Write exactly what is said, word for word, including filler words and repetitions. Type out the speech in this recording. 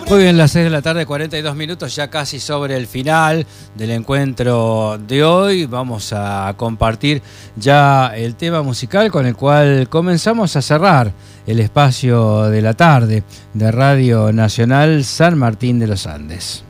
Muy bien, las seis de la tarde, cuarenta y dos minutos, ya casi sobre el final del encuentro de hoy. Vamos a compartir ya el tema musical con el cual comenzamos a cerrar el espacio de la tarde de Radio Nacional San Martín de los Andes.